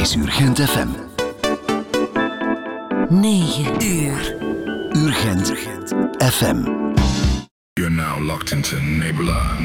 is Urgent FM. 9 uur. Urgent FM. You're now locked into Nebula